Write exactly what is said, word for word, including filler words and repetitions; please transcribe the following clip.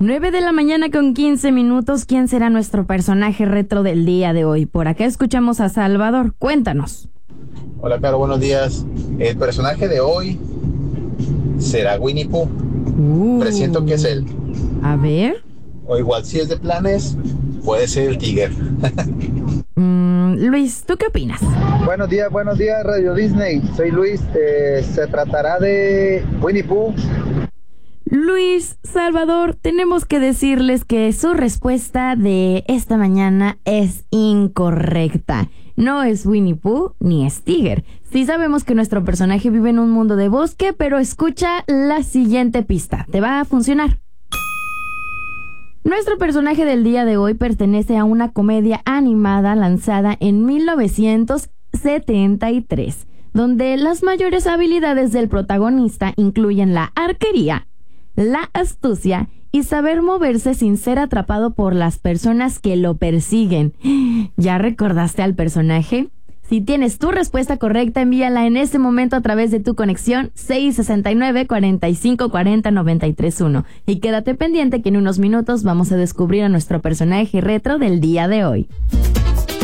nueve de la mañana con quince minutos. ¿Quién será nuestro personaje retro del día de hoy? Por acá escuchamos a Salvador. Cuéntanos. Hola, Caro, buenos días. El personaje de hoy será Winnie Pooh. Uh, Presiento que es él. A ver. O igual si es de planes, puede ser el tigre. mm, Luis, ¿tú qué opinas? Buenos días, buenos días, Radio Disney. Soy Luis. Eh, se tratará de Winnie Pooh. Luis, Salvador, tenemos que decirles que su respuesta de esta mañana es incorrecta. No es Winnie Pooh ni es Tigger. Sí sabemos que nuestro personaje vive en un mundo de bosque, pero escucha la siguiente pista. ¿Te va a funcionar? Nuestro personaje del día de hoy pertenece a una comedia animada lanzada en mil novecientos setenta y tres, donde las mayores habilidades del protagonista incluyen la arquería, la astucia y saber moverse sin ser atrapado por las personas que lo persiguen. ¿Ya recordaste al personaje? Si tienes tu respuesta correcta, envíala en este momento a través de tu conexión seis sesenta y nueve, cuarenta y cinco cuarenta, noventa y tres uno. Y quédate pendiente que en unos minutos vamos a descubrir a nuestro personaje retro del día de hoy.